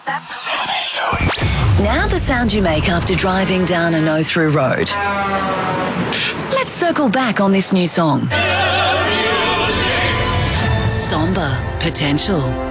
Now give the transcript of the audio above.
Now the sound you make after driving down a no-through road. Let's circle back on this new song. Somber Potential.